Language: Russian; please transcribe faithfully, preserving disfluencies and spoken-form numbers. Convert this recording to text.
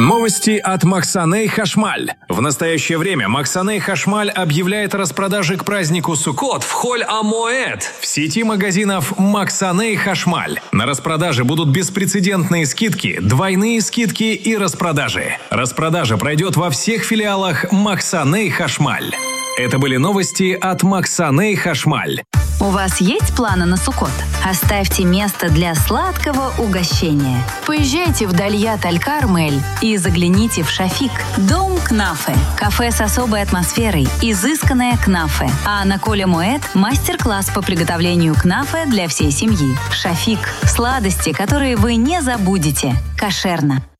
Новости от Максаней Хашмаль. В настоящее время Максаней Хашмаль объявляет о распродаже к празднику Суккот в Холь а-Моэд в сети магазинов Максаней Хашмаль. На распродаже будут беспрецедентные скидки, двойные скидки и распродажи. Распродажа пройдет во всех филиалах Максаней Хашмаль. Это были новости от Максаней Хашмаль. У вас есть планы на Суккот? Оставьте место для сладкого угощения. Поезжайте в Дальят Аль-Кармель и загляните в Шафик. Дом Кнафе. Кафе с особой атмосферой. Изысканное кнафе. А на Холь а-Моэд мастер-класс по приготовлению кнафе для всей семьи. Шафик. Сладости, которые вы не забудете. Кошерно.